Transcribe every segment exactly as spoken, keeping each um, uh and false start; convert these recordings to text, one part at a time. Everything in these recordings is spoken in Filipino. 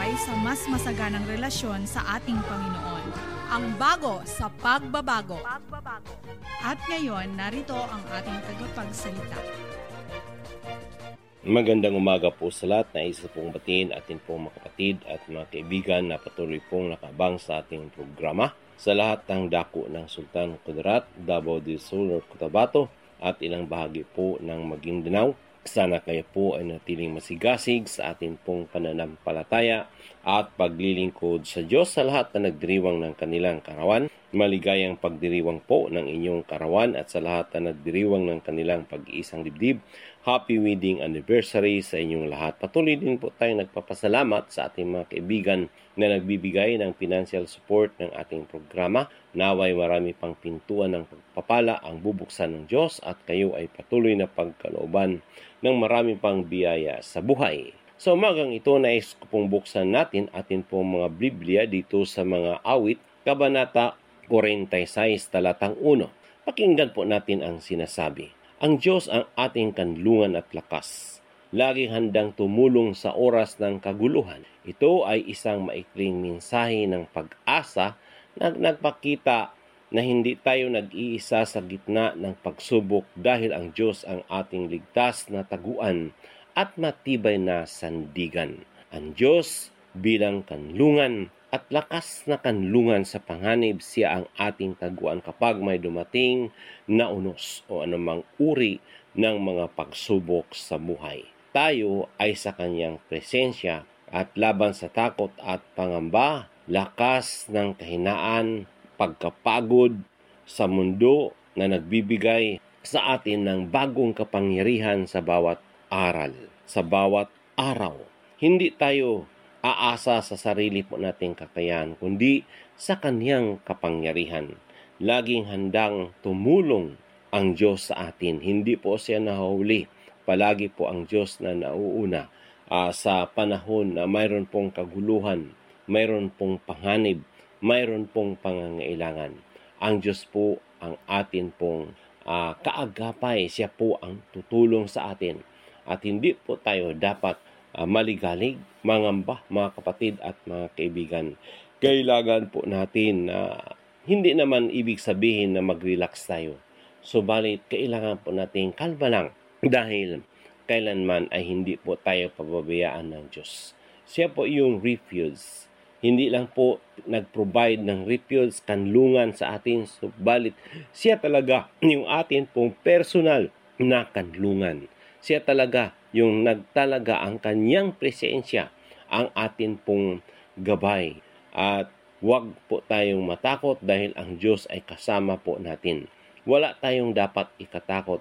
gagabay sa mas masaganang relasyon sa ating Panginoon. Ang bago sa pagbabago. pagbabago. At ngayon, narito ang ating tagapagsalita. Magandang umaga po sa lahat. Nais pong batiin atin pong mga kapatid at mga kaibigan na patuloy pong nakabang sa ating programa. Sa lahat ng dako ng Sultan Kudarat, Davao del Sur, Cotabato at ilang bahagi po ng Maguindanao. Sana kayo po ay natiling masigasig sa atin pong pananampalataya at paglilingkod sa Diyos sa lahat na nagdiriwang ng kanilang karawan. Maligayang pagdiriwang po ng inyong karawan at sa lahat na nagdiriwang ng kanilang pag-iisang dibdib. Happy wedding anniversary sa inyong lahat. Patuloy din po tayong nagpapasalamat sa ating mga kaibigan na nagbibigay ng financial support ng ating programa. Naway marami pang pintuan ng pagpapala ang bubuksan ng Diyos at kayo ay patuloy na pagkalooban ng marami pang biyaya sa buhay. Sa umagang ito, nais ko pong buksan natin atin pong mga Biblia dito sa mga awit, Kabanata forty-six, talatang one. Pakinggan po natin ang sinasabi. Ang Diyos ang ating kanlungan at lakas. Laging handang tumulong sa oras ng kaguluhan. Ito ay isang maikling mensahe ng pag-asa na nagpakita na hindi tayo nag-iisa sa gitna ng pagsubok dahil ang Diyos ang ating ligtas na taguan at matibay na sandigan. Ang Diyos bilang kanlungan at lakas na kanlungan sa panganib, siya ang ating taguan kapag may dumating na unos o anumang uri ng mga pagsubok sa buhay. Tayo ay sa kanyang presensya at laban sa takot at pangamba, lakas ng kahinaan, pagkapagod sa mundo na nagbibigay sa atin ng bagong kapangyarihan sa bawat aral, sa bawat araw. Hindi tayo aasa sa sarili po nating kakayahan, kundi sa kanyang kapangyarihan. Laging handang tumulong ang Diyos sa atin. Hindi po siya nahuli. Palagi po ang Diyos na nauuna uh, sa panahon na mayroon pong kaguluhan, mayroon pong panganib, mayroon pong pangangailangan. Ang Diyos po ang atin pong uh, kaagapay. Siya po ang tutulong sa atin. At hindi po tayo dapat Uh, maligalig, mangamba, mga kapatid at mga kaibigan. Kailangan po natin na uh, hindi naman ibig sabihin na mag-relax tayo. Subalit, kailangan po natin kalma lang dahil kailanman ay hindi po tayo pababayaan ng Diyos. Siya po yung refuge. Hindi lang po nag-provide ng refuge, kanlungan sa atin. Subalit, siya talaga yung atin pong personal na kanlungan. Siya talaga yung nagtalaga ang kanyang presensya, ang atin pong gabay. At huwag po tayong matakot dahil ang Diyos ay kasama po natin. Wala tayong dapat ikatakot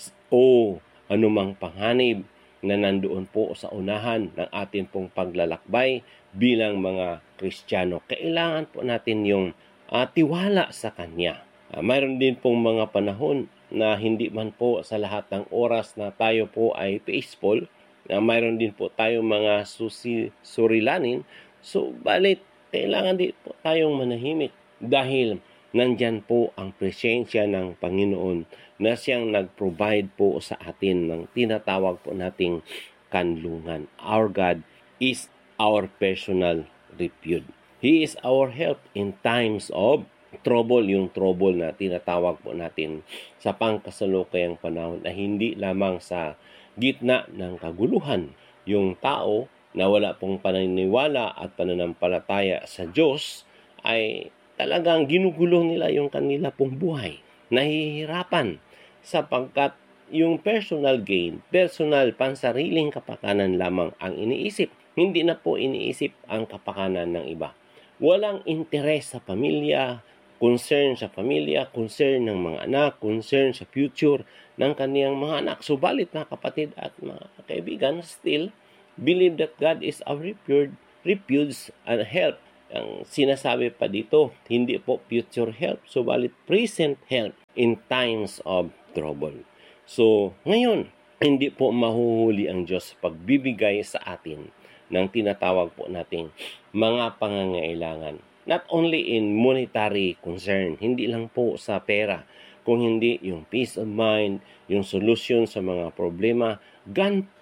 o anumang panganib na nandoon po sa unahan ng atin pong paglalakbay bilang mga Kristiyano. Kailangan po natin yung uh, tiwala sa Kanya. Uh, mayroon din pong mga panahon na hindi man po sa lahat ng oras na tayo po ay peaceful, na mayroon din po tayong mga susi, surilanin, so balit kailangan din po tayong manahimik dahil nandyan po ang presensya ng Panginoon na siyang nag-provide po sa atin ng tinatawag po nating kanlungan. Our God is our personal refuge. He is our help in times of trouble, yung trouble na tinatawag po natin sa pangkasalukuyang panahon na hindi lamang sa gitna ng kaguluhan. Yung tao na wala pong paniniwala at pananampalataya sa Diyos ay talagang ginugulo nila yung kanila pong buhay. Nahihirapan sapagkat yung personal gain, personal pansariling kapakanan lamang ang iniisip. Hindi na po iniisip ang kapakanan ng iba. Walang interes sa pamilya, concern sa pamilya, concern ng mga anak, concern sa future ng kaniyang mga anak. Subalit na kapatid at mga kaibigan, still believe that God is our refuge, refuge and help. Ang sinasabi pa dito, hindi po future help, subalit present help in times of trouble. So, ngayon, hindi po mahuhuli ang Diyos pagbibigay sa atin ng tinatawag po nating mga pangangailangan. Not only in monetary concern, hindi lang po sa pera, kung hindi yung peace of mind, yung solution sa mga problema, gan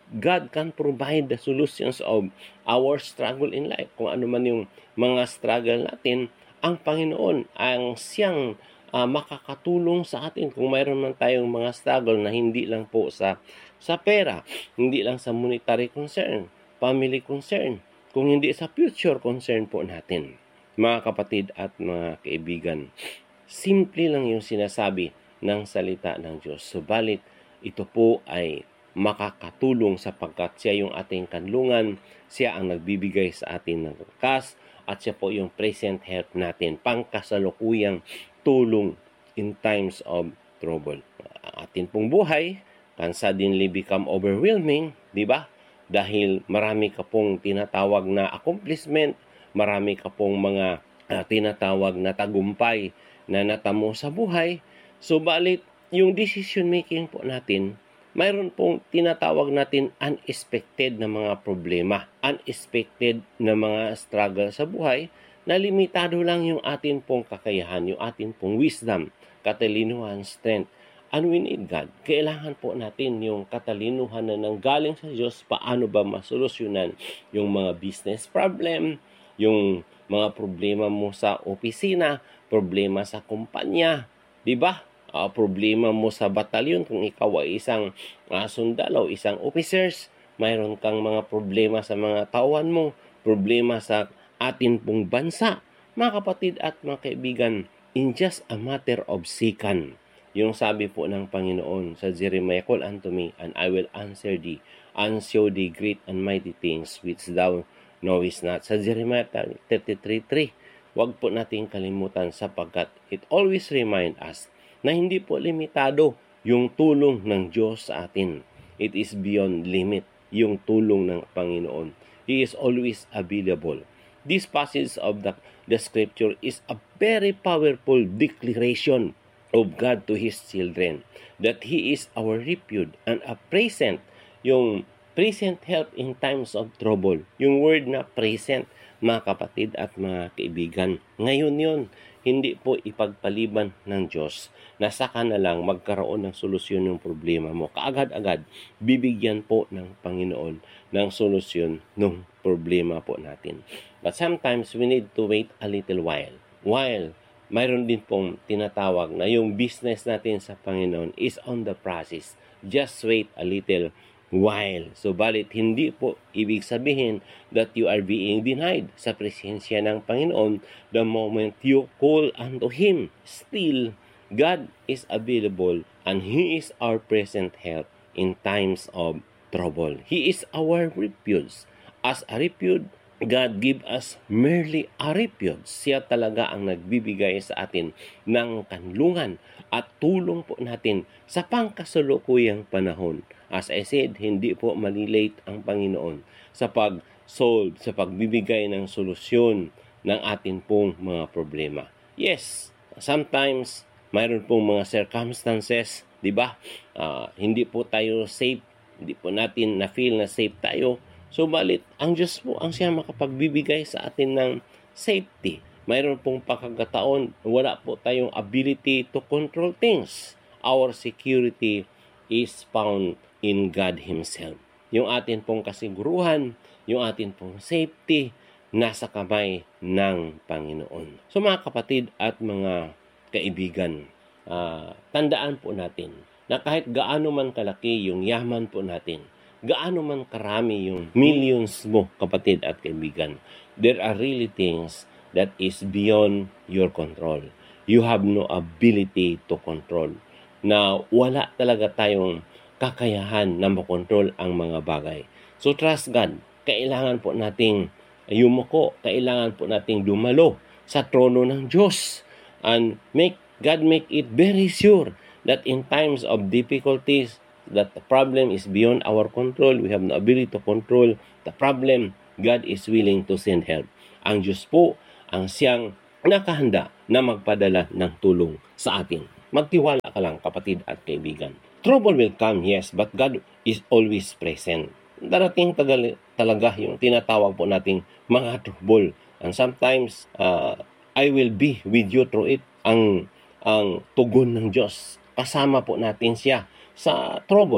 God can provide the solutions of our struggle in life. Kung ano man yung mga struggle natin, ang Panginoon ang siyang uh, makakatulong sa atin. Kung mayroon man tayong mga struggle na hindi lang po sa, sa pera, hindi lang sa monetary concern, family concern, kung hindi sa future concern po natin. Mga kapatid at mga kaibigan, simple lang yung sinasabi ng salita ng Diyos. Subalit, ito po ay makakatulong sapagkat siya yung ating kanlungan, siya ang nagbibigay sa atin ng lakas, at siya po yung present help natin, pangkasalukuyang tulong in times of trouble. Ang atin pong buhay can suddenly become overwhelming, di ba? Dahil marami ka pong tinatawag na accomplishment, marami ka pong mga uh, tinatawag na tagumpay na natamo sa buhay. Subalit, yung decision making po natin, mayroon pong tinatawag natin unexpected na mga problema, unexpected na mga struggle sa buhay, na limitado lang yung atin pong kakayahan, yung atin pong wisdom, katalinuhan, strength. And we need God. Kailangan po natin yung katalinuhan na nanggaling sa Diyos, paano ba masolusyonan yung mga business problem, yung mga problema mo sa opisina, problema sa kumpanya, di ba? Uh, problema mo sa batalyon kung ikaw ay isang uh, sundalo, isang officers, mayroon kang mga problema sa mga tauhan mo, problema sa atin pong bansa. Mga kapatid at mga kaibigan, in just a matter of second, yung sabi po ng Panginoon sa Jeremiah, "Call unto me, and I will answer thee, and show thee great and mighty things which thou knowest not." Sa Jeremiah thirty-three three, huwag po nating kalimutan sapagkat it always remind us na hindi po limitado yung tulong ng Diyos sa atin. It is beyond limit yung tulong ng Panginoon. He is always available. This passage of the, the scripture is a very powerful declaration of God to His children, that He is our refuge and a present, yung present help in times of trouble. Yung word na present, mga kapatid at mga kaibigan, ngayon yun, hindi po ipagpaliban ng Diyos na saka na lang magkaroon ng solusyon ng problema mo. Kaagad-agad, bibigyan po ng Panginoon ng solusyon ng problema po natin. But sometimes, we need to wait a little while. While, mayroon din pong tinatawag na yung business natin sa Panginoon is on the process. Just wait a little while. Subalit, hindi po ibig sabihin that you are being denied sa presensya ng Panginoon the moment you call unto Him. Still, God is available and He is our present help in times of trouble. He is our refuge. As a refuge, God give us merely a refuge. Siya talaga ang nagbibigay sa atin ng kanlungan at tulong po natin sa pangkasalukuyang panahon. As I said, hindi po malilate ang Panginoon sa pag-solve, sa pagbibigay ng solusyon ng atin pong mga problema. Yes, sometimes mayroon pong mga circumstances, di ba? Uh, hindi po tayo safe, hindi po natin na-feel na safe tayo. Subalit, ang Diyos po ang siya makapagbibigay sa atin ng safety. Mayroon pong pagkakataon, wala po tayong ability to control things. Our security is found in God Himself. Yung atin pong kasiguruhan, yung atin pong safety, nasa kamay ng Panginoon. So mga kapatid at mga kaibigan, uh, tandaan po natin na kahit gaano man kalaki yung yaman po natin, gaano man karami yung millions mo, kapatid at kaibigan, there are really things that is beyond your control. You have no ability to control. Na wala talaga tayong kakayahan na makontrol ang mga bagay. So trust God. Kailangan po nating yumuko. Kailangan po nating dumalo sa trono ng Diyos. And make God make it very sure that in times of difficulties, that the problem is beyond our control, we have no ability to control the problem, God is willing to send help. Ang Diyos po ang siyang nakahanda na magpadala ng tulong sa atin. Magtiwala ka lang, kapatid at kaibigan. Trouble will come, yes, but God is always present. Darating tagal- talaga yung tinatawag po nating mga trouble. And sometimes, uh, I will be with you through it. Ang, ang tugon ng Diyos, kasama po natin siya sa trouble.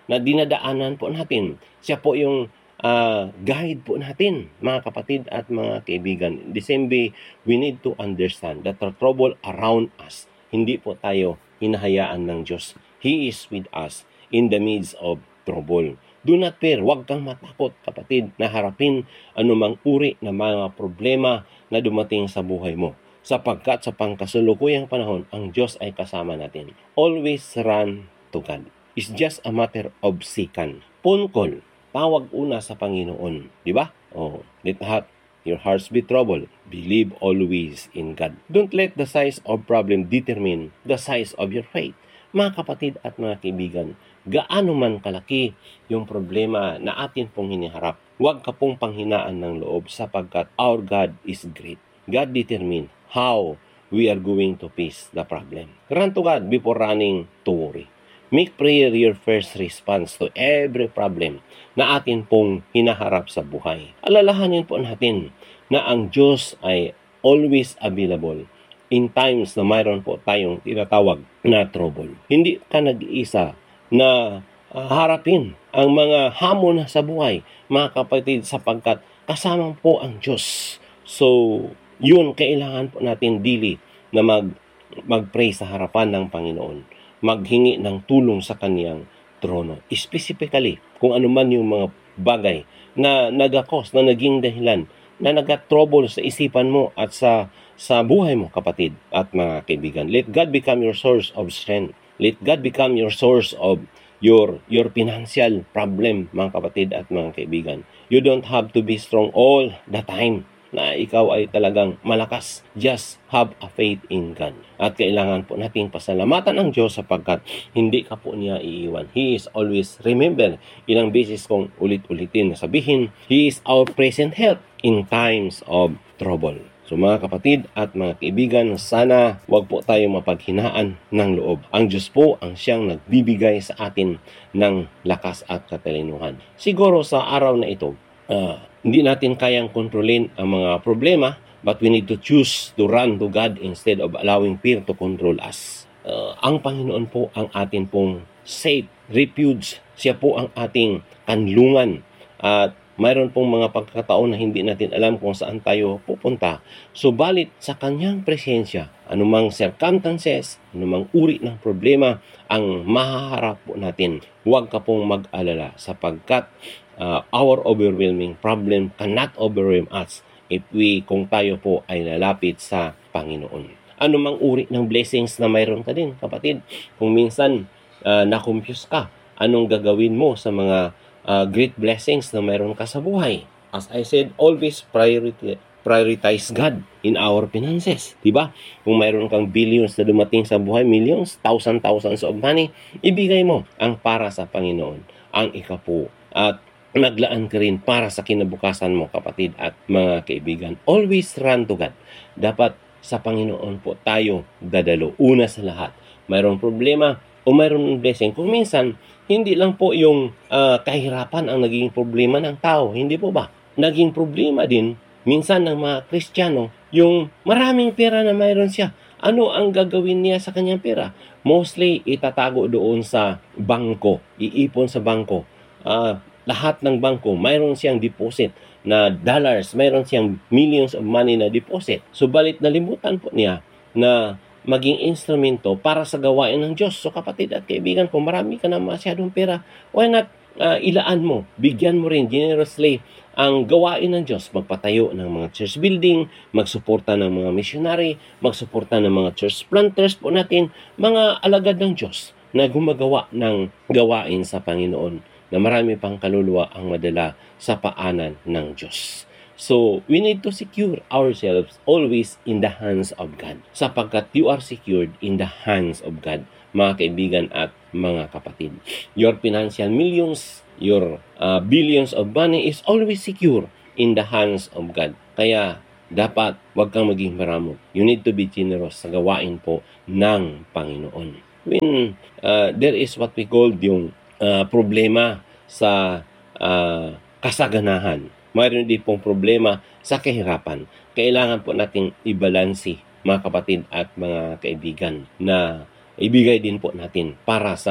na dinadaanan po natin. Siya po yung uh, guide po natin, mga kapatid at mga kaibigan. In the same way, we need to understand that the trouble around us, hindi po tayo hinahayaan ng Diyos. He is with us in the midst of trouble. Do not fear, huwag kang matakot, kapatid, na harapin anumang uri na mga problema na dumating sa buhay mo. Sapagkat sa pangkasalukuyang panahon, ang Diyos ay kasama natin. Always run to God. It's just a matter of second. Phone call, tawag una sa Panginoon. Di ba? Oh, let not your hearts be troubled. Believe always in God. Don't let the size of problem determine the size of your faith. Mga kapatid at mga kaibigan, gaano man kalaki yung problema na atin pong hiniharap, huwag ka pong panghinaan ng loob sapagkat our God is great. God determine how we are going to face the problem. Run to God before running to worry. Make prayer your first response to every problem na atin pong hinaharap sa buhay. Alalahanin po natin na ang Diyos ay always available in times na mayroon po tayong tinatawag na trouble. Hindi ka nag-iisa na uh, harapin ang mga hamon sa buhay, mga kapatid, sapagkat kasama po ang Diyos. So, yun, kailangan po natin dili na mag, mag-pray sa harapan ng Panginoon, maghingi ng tulong sa kaniyang trono. Specifically, kung ano man yung mga bagay na nagakos, na naging dahilan, na nag-trouble sa isipan mo at sa sa buhay mo, kapatid at mga kaibigan. Let God become your source of strength. Let God become your source of your your financial problem, mga kapatid at mga kaibigan. You don't have to be strong all the time na ikaw ay talagang malakas. Just have a faith in God. At kailangan po nating pasalamatan ang Diyos sapagkat hindi ka po niya iiwan. He is always, remember, ilang beses kong ulit-ulitin na sabihin, He is our present help in times of trouble. So mga kapatid at mga kaibigan, sana wag po tayong mapaghinaan ng loob. Ang Diyos po ang siyang nagbibigay sa atin ng lakas at katalinuhan. Siguro sa araw na ito, uh, hindi natin kayang kontrolin ang mga problema, but we need to choose to run to God instead of allowing fear to control us. Uh, ang Panginoon po ang atin pong safe refuge. Siya po ang ating kanlungan. At mayroon pong mga pagkakataon na hindi natin alam kung saan tayo pupunta. Subalit sa kanyang presensya, anumang circumstances, anumang uri ng problema ang mahaharap po natin, huwag ka pong mag-alala sapagkat uh, our overwhelming problem cannot overwhelm us if we, kung tayo po ay lalapit sa Panginoon. Anumang uri ng blessings na mayroon ka din, kapatid, kung minsan uh, na-confuse ka, anong gagawin mo sa mga Uh, great blessings na mayroon ka sa buhay? As I said, always priority, prioritize God in our finances. Diba? Kung mayroon kang billions na dumating sa buhay, millions, thousand, thousands of money, ibigay mo ang para sa Panginoon, ang ikapu. At maglaan ka rin para sa kinabukasan mo, kapatid at mga kaibigan. Always run to God. Dapat sa Panginoon po tayo dadalo. Una sa lahat, mayroong problema o mayroong blessing. Kung minsan, hindi lang po yung uh, kahirapan ang naging problema ng tao. Hindi po ba? Naging problema din, minsan ng mga Kristiyano, yung maraming pera na mayroon siya. Ano ang gagawin niya sa kanyang pera? Mostly, itatago doon sa bangko. Iipon sa bangko. Uh, lahat ng bangko, mayroon siyang deposit na dollars. Mayroon siyang millions of money na deposit. Subalit, nalimutan po niya na maging instrumento para sa gawain ng Diyos. So kapatid at kaibigan, kung marami ka na masyadong pera, why not uh, ilaan mo, bigyan mo rin generously ang gawain ng Diyos. Magpatayo ng mga church building, magsuporta ng mga missionary, magsuporta ng mga church planters po natin, mga alagad ng Diyos na gumagawa ng gawain sa Panginoon na marami pang kaluluwa ang madala sa paanan ng Diyos. So, we need to secure ourselves always in the hands of God. Sapagkat you are secured in the hands of God, mga kaibigan at mga kapatid. Your financial millions, your uh, billions of money is always secure in the hands of God. Kaya, dapat wag kang maging maramot. You need to be generous sa gawain po ng Panginoon. When uh, there is what we call yung uh, problema sa uh, kasaganahan, mayroon din pong problema sa kahirapan. Kailangan po nating ibalansi, mga kapatid at mga kaibigan, na ibigay din po natin para sa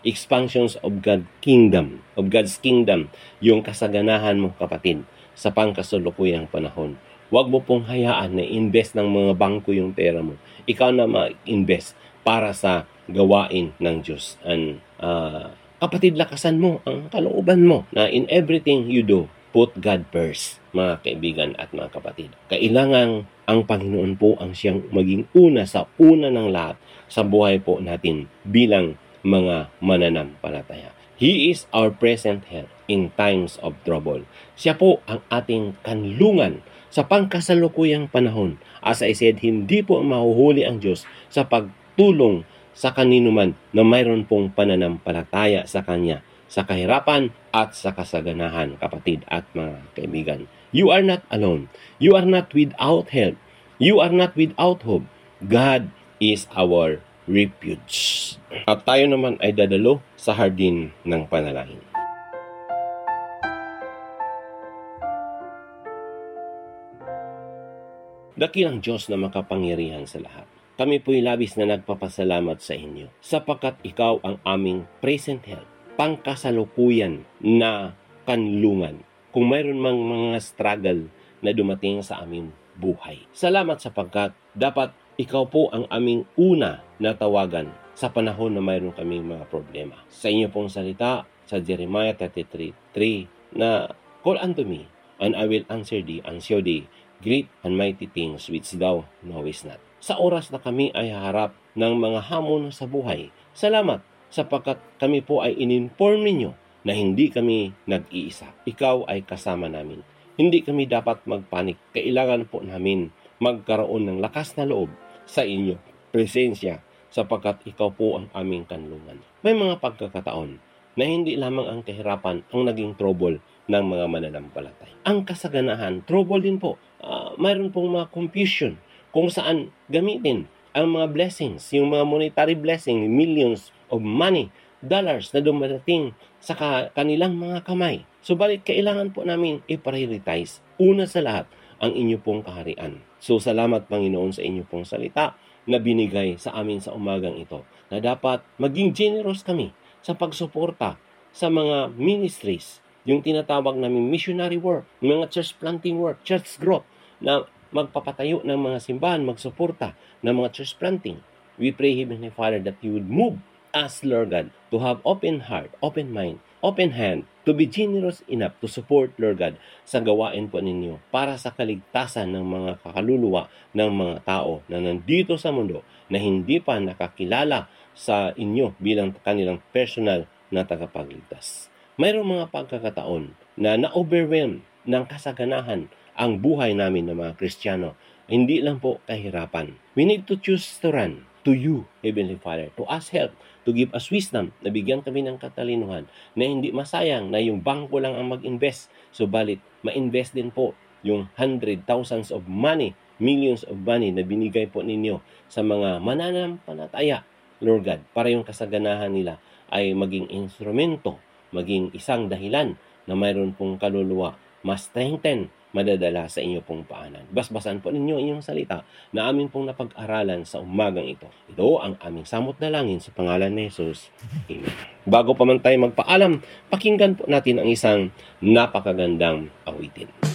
expansions of God's kingdom, of God's kingdom, yung kasaganahan mo kapatid sa pangkasalukuyang panahon. Huwag mo pong hayaan na invest ng mga bangko yung pera mo. Ikaw na ma-invest para sa gawain ng Diyos. And uh, kapatid, lakasan mo ang kalooban mo na in everything you do, put God first, mga kaibigan at mga kapatid. Kailangan ang Panginoon po ang siyang maging una sa una ng lahat sa buhay po natin bilang mga mananampalataya. He is our present help in times of trouble. Siya po ang ating kanlungan sa pangkasalukuyang panahon. As I said, hindi po mahuhuli ang Diyos sa pagtulong sa kanino man na mayroon pong pananampalataya sa Kanya, sa kahirapan at sa kasaganahan, kapatid at mga kaibigan. You are not alone. You are not without help. You are not without hope. God is our refuge. At tayo naman ay dadalo sa hardin ng panalangin. Dakilang Diyos na makapangyarihan sa lahat. Kami po'y labis na nagpapasalamat sa inyo sapagkat ikaw ang aming present help, pangkasalukuyan na kanlungan kung mayroon mang mga struggle na dumating sa aming buhay. Salamat sapagkat dapat ikaw po ang aming una na tawagan sa panahon na mayroon kaming mga problema. Sa inyo pong salita sa Jeremiah thirty-three three na call unto me and I will answer thee and show thee great and mighty things which thou knowest not. Sa oras na kami ay harap ng mga hamon sa buhay, salamat sapagkat kami po ay in-inform ninyo na hindi kami nag-iisa. Ikaw ay kasama namin. Hindi kami dapat magpanik. Kailangan po namin magkaroon ng lakas na loob sa inyo presensya sapagkat ikaw po ang aming kanlungan. May mga pagkakataon na hindi lamang ang kahirapan ang naging trouble ng mga mananampalatay. Ang kasaganahan, trouble din po. Uh, mayroon pong mga confusion kung saan gamitin ang mga blessings, yung mga monetary blessing, millions of money, dollars na dumadating sa ka- kanilang mga kamay. Subalit kailangan po namin i-prioritize una sa lahat ang inyo pong kaharian. So salamat Panginoon sa inyo pong salita na binigay sa amin sa umagang ito na dapat maging generous kami sa pagsuporta sa mga ministries, yung tinatawag namin missionary work, mga church planting work, church growth, na magpapatayo ng mga simbahan, magsuporta ng mga church planting. We pray, Heavenly Father, that you would move us, Lord God, to have open heart, open mind, open hand, to be generous enough to support, Lord God, sa gawain po ninyo para sa kaligtasan ng mga kakaluluwa ng mga tao na nandito sa mundo na hindi pa nakakilala sa inyo bilang kanilang personal na tagapagligtas. Mayroong mga pagkakataon na na-overwhelm ng kasaganahan ang buhay namin ng mga Kristiyano. Hindi lang po kahirapan. We need to choose to run to you, Heavenly Father, to ask help, to give us wisdom, na bigyan kami ng katalinuhan, na hindi masayang na yung bangko lang ang mag-invest. Subalit, ma-invest din po yung hundred thousands of money, millions of money na binigay po ninyo sa mga mananampalataya, Lord God, para yung kasaganahan nila ay maging instrumento, maging isang dahilan na mayroon pong kaluluwa, mas strengthen, madadala sa inyo pong paanan. Basbasan po ninyo inyong salita na amin pong napag-aralan sa umagang ito. Ito ang aming samot na langin sa pangalan ni Jesus. Amen. Bago pa man tayo magpaalam, pakinggan po natin ang isang napakagandang awitin.